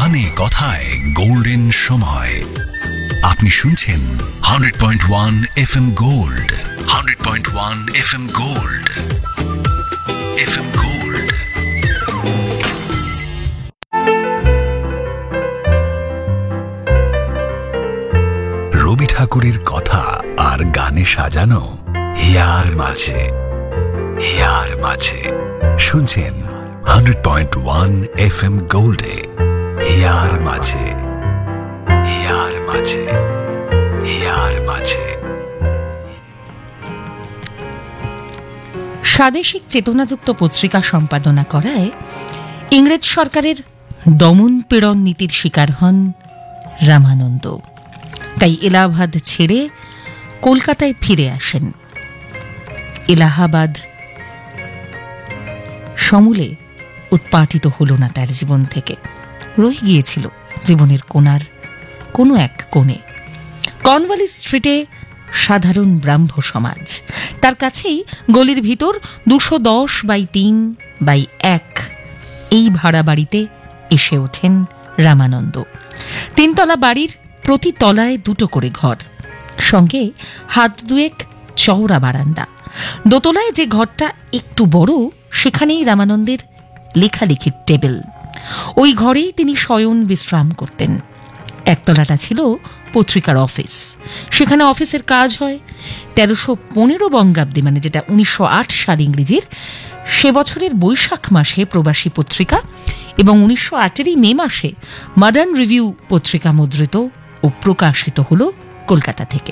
গানে কথায় গোল্ডেন সময়। আপনি শুনছেন 100.1 FM gold, 100.1 FM gold, FM gold. রবি ঠাকুরের কথা আর গানে সাজানো হিয়ার মাঝে, হিয়ার মাঝে শুনছেন 100.1 FM গোল্ডে হিয়ার মাঝে, হিয়ার মাঝে, হিয়ার মাঝে। স্বাদেশিক চেতনাযুক্ত পত্রিকা সম্পাদনা করায় ইংরেজ সরকারের দমন পীড়ন নীতির শিকার হন রামানন্দ। তাই এলাহাবাদ ছেড়ে কলকাতায় ফিরে আসেন। এলাহাবাদ সমূলে উৎপাটিত হল না তার জীবন থেকে, রয়ে গিয়েছিল জীবনের কোণার কোনো এক কোণে। কর্নওয়ালিস স্ট্রিটে সাধারণ ব্রাহ্ম সমাজ, তার কাছেই গলির ভিতর 210/3/1 এই ভাড়া বাড়িতে এসে ওঠেন রামানন্দ। 3 তলা বাড়ির প্রতি তলায় 2টো করে ঘর, সঙ্গে হাত দুয়েক চওড়া বারান্দা। দোতলায় যে ঘরটা একটু বড়, সেখানেই রামানন্দের লেখালেখির টেবিল। ওই ঘরেই তিনি শয়ন বিশ্রাম করতেন। একতলাটা ছিল পত্রিকার অফিস, সেখানে অফিসের কাজ হয়। 1315 বঙ্গাব্দে, মানে যেটা 1908 সাল ইংরেজির, সে বছরের বৈশাখ মাসে প্রবাসী পত্রিকা এবং 1908 মে মাসে মডার্ন রিভিউ পত্রিকা মুদ্রিত ও প্রকাশিত হল কলকাতা থেকে।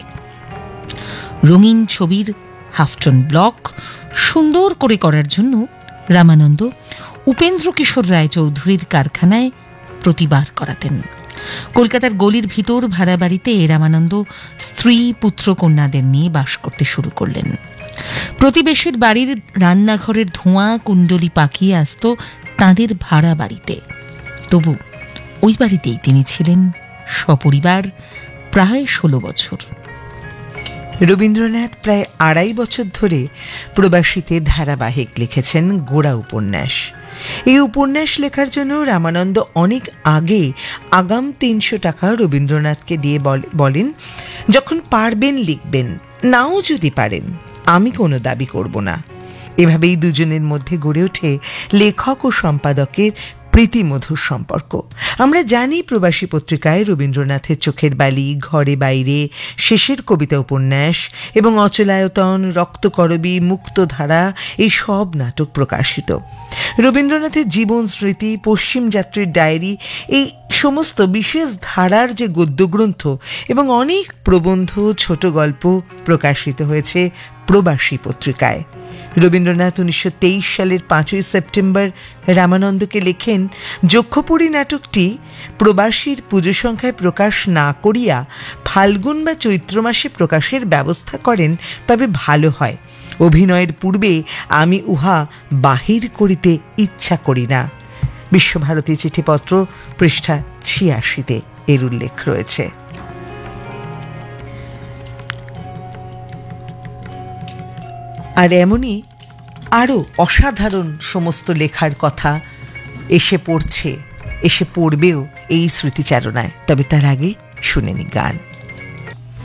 রঙিন ছবির হাফটন ব্লক সুন্দর করে করার জন্য রামানন্দ উপেন্দ্র কিশোর রায় চৌধুরীর কারখানায় প্রতিবার করাতেন। কলকাতার গলির ভিতর ভাড়া বাড়িতে রামানন্দ স্ত্রী পুত্র কন্যাদের নিয়ে বাস করতে শুরু করলেন। প্রতিবেশীর বাড়ির রান্নাঘরের ধোঁয়া কুণ্ডলি পাকিয়ে আসত তাঁদের ভাড়া বাড়িতে। তবু ওই বাড়িতেই তিনি ছিলেন সপরিবার প্রায় 16 বছর। রবীন্দ্রনাথ প্রায় 2.5 বছর ধরে প্রবাসীতে ধারাবাহিক লিখেছেন গোড়া উপন্যাস। এই উপন্যাস লেখার জন্য রামানন্দ অনেক আগে আগাম 300 টাকা রবীন্দ্রনাথকে দিয়ে বলেন, যখন পারবেন লিখবেন, নাও যদি পারেন আমি কোনো দাবি করব না। এভাবেই দুজনের মধ্যে গড়ে ওঠে লেখক ও সম্পাদকের প্রীতিমধুর সম্পর্ক। আমরা জানি প্রবাসী পত্রিকায় রবীন্দ্রনাথের চোখের বালি, ঘরে বাইরে, শেষের কবিতা উপন্যাস এবং অচলায়তন, রক্তকরবী, মুক্তধারা এই সব নাটক প্রকাশিত। রবীন্দ্রনাথের জীবন স্মৃতি, পশ্চিম যাত্রীর ডায়েরি, এই সমস্ত বিশেষ ধারার যে গদ্যগ্রন্থ এবং অনেক প্রবন্ধ, ছোট গল্প প্রকাশিত হয়েছে প্রবাসী পত্রিকায়। রবীন্দ্রনাথ 1923 সালের 5ই সেপ্টেম্বর রামানন্দকে লেখেন, যক্ষপুরী নাটকটি প্রবাসীর পুজো সংখ্যায় প্রকাশ না করিয়া ফাল্গুন বা চৈত্র মাসে প্রকাশের ব্যবস্থা করেন তবে ভালো হয়। অভিনয়ের পূর্বে আমি উহা বাহির করিতে ইচ্ছা করি না। বিশ্বভারতী চিঠিপত্র পৃষ্ঠা 86-তে এর উল্লেখ রয়েছে। আর এমনই আরও অসাধারণ সমস্ত লেখার কথা এসে পড়ছে, এসে পড়বেও এই স্মৃতিচারণায়। তবে তার আগে শুনে নি গান।